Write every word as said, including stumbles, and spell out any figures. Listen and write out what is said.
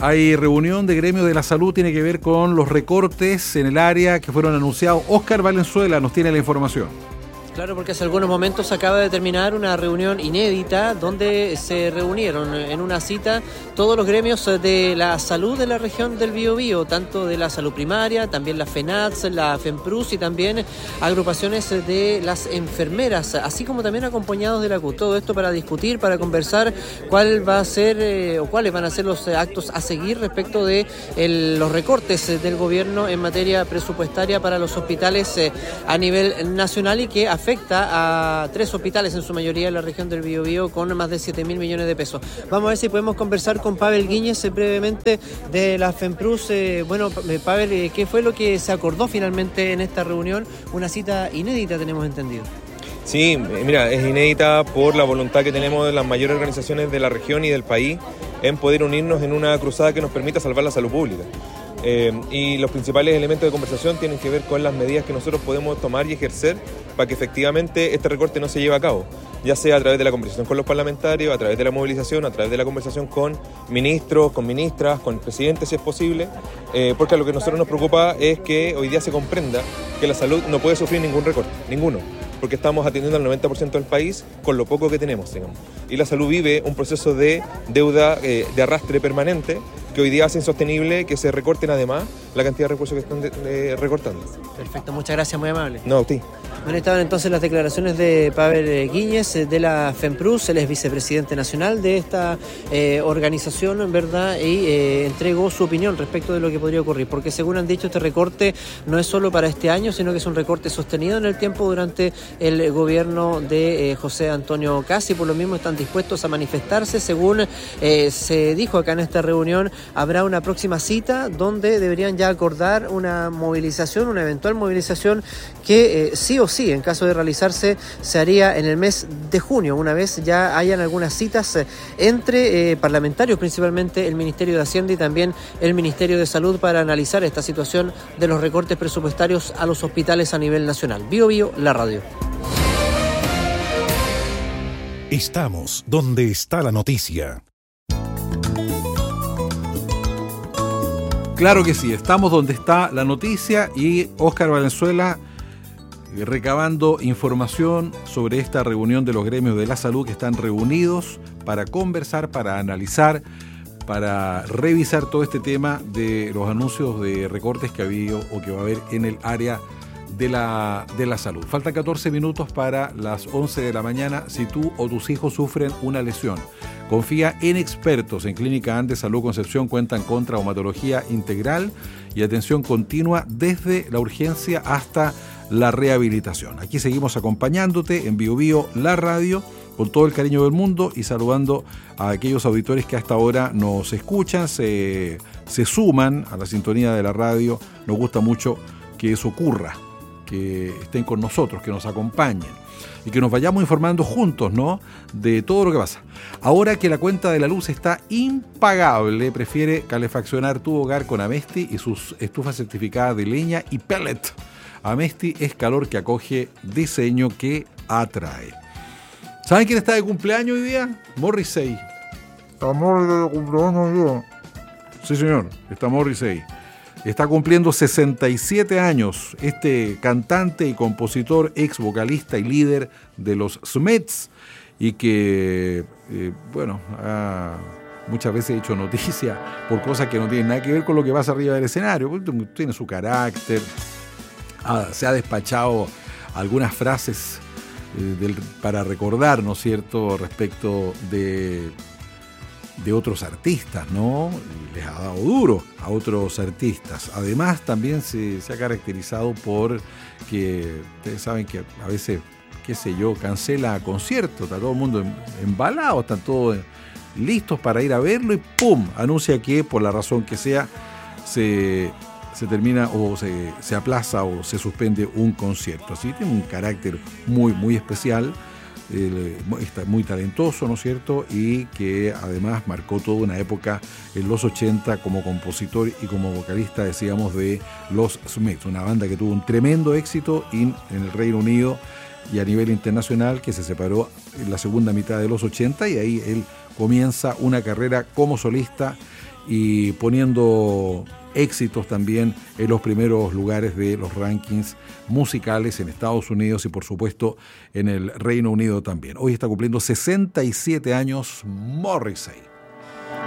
hay reunión de gremios de la salud, tiene que ver con los recortes en el área que fueron anunciados. Óscar Valenzuela nos tiene la información. Claro, porque hace algunos momentos acaba de terminar una reunión inédita donde se reunieron en una cita todos los gremios de la salud de la región del Biobío, tanto de la salud primaria, también la FENATS, la FEMPRUS y también agrupaciones de las enfermeras, así como también acompañados de la C U. Todo esto para discutir, para conversar cuál va a ser eh, o cuáles van a ser los actos a seguir respecto de el, los recortes del gobierno en materia presupuestaria para los hospitales eh, a nivel nacional y que afecta a tres hospitales en su mayoría en la región del Biobío con más de siete mil millones de pesos. Vamos a ver si podemos conversar con Pavel Guíñez eh, brevemente de la FEMPRUS. Eh, bueno, eh, Pavel, eh, ¿qué fue lo que se acordó finalmente en esta reunión? Una cita inédita, tenemos entendido. Sí, mira, es inédita por la voluntad que tenemos de las mayores organizaciones de la región y del país en poder unirnos en una cruzada que nos permita salvar la salud pública. Eh, y los principales elementos de conversación tienen que ver con las medidas que nosotros podemos tomar y ejercer para que efectivamente este recorte no se lleve a cabo, ya sea a través de la conversación con los parlamentarios, a través de la movilización, a través de la conversación con ministros, con ministras, con el presidente si es posible, eh, porque lo que a nosotros nos preocupa es que hoy día se comprenda que la salud no puede sufrir ningún recorte, ninguno, porque estamos atendiendo al noventa por ciento del país con lo poco que tenemos, digamos. Y la salud vive un proceso de deuda, eh, de arrastre permanente, que hoy día hace insostenible que se recorten además la cantidad de recursos que están de, de, recortando. Perfecto, muchas gracias, muy amable. No, a ti. Bueno, estaban entonces las declaraciones de Pavel Guíñez de la FEMPRUS, él es vicepresidente nacional de esta eh, organización, ¿verdad? Y eh, entregó su opinión respecto de lo que podría ocurrir, porque según han dicho, este recorte no es solo para este año, sino que es un recorte sostenido en el tiempo durante el gobierno de eh, José Antonio Kast, y por lo mismo están dispuestos a manifestarse. Según eh, se dijo acá en esta reunión, habrá una próxima cita donde deberían ya acordar una movilización, una eventual movilización que eh, sí o sí, en caso de realizarse, se haría en el mes de junio, una vez ya hayan algunas citas eh, entre eh, parlamentarios, principalmente el Ministerio de Hacienda y también el Ministerio de Salud, para analizar esta situación de los recortes presupuestarios a los hospitales a nivel nacional. Bio Bio, la radio. Estamos donde está la noticia. Claro que sí, estamos donde está la noticia y Óscar Valenzuela recabando información sobre esta reunión de los gremios de la salud que están reunidos para conversar, para analizar, para revisar todo este tema de los anuncios de recortes que ha habido o que va a haber en el área de la, de la salud. Faltan catorce minutos para las once de la mañana. Si tú o tus hijos sufren una lesión, confía en expertos. En Clínica Andes Salud Concepción cuentan con traumatología integral y atención continua desde la urgencia hasta la rehabilitación. Aquí seguimos acompañándote en Bio Bio, la radio, con todo el cariño del mundo y saludando a aquellos auditores que hasta ahora nos escuchan, se, se suman a la sintonía de la radio. Nos gusta mucho que eso ocurra, que estén con nosotros, que nos acompañen y que nos vayamos informando juntos, ¿no?, de todo lo que pasa. Ahora que la cuenta de la luz está impagable, prefiere calefaccionar tu hogar con Amesti y sus estufas certificadas de leña y pellet. Amesti es calor que acoge, diseño que atrae. ¿Saben quién está de cumpleaños hoy día? Morrissey. ¿Está Morrissey de cumpleaños hoy día? Sí, señor, está Morrissey. Está cumpliendo sesenta y siete años este cantante y compositor, ex vocalista y líder de los Smiths, y que, eh, bueno, ha muchas veces hecho noticia por cosas que no tienen nada que ver con lo que pasa arriba del escenario. Tiene su carácter, ha, se ha despachado algunas frases eh, del, para recordar, ¿no es cierto?, respecto de... de otros artistas, ¿no? Les ha dado duro a otros artistas. Además, también se, se ha caracterizado por que, ustedes saben que a veces, qué sé yo, cancela conciertos, está todo el mundo embalado, están todos listos para ir a verlo y ¡pum!, anuncia que por la razón que sea se, se termina o se, se aplaza o se suspende un concierto. Así tiene un carácter muy, muy especial. Eh, está muy talentoso, ¿no es cierto?, y que además marcó toda una época en los ochenta como compositor y como vocalista, decíamos, de los Smiths, una banda que tuvo un tremendo éxito en, en el Reino Unido y a nivel internacional, que se separó en la segunda mitad de los ochenta, y ahí él comienza una carrera como solista y poniendo éxitos también en los primeros lugares de los rankings musicales en Estados Unidos y por supuesto en el Reino Unido también. Hoy está cumpliendo sesenta y siete años Morrissey.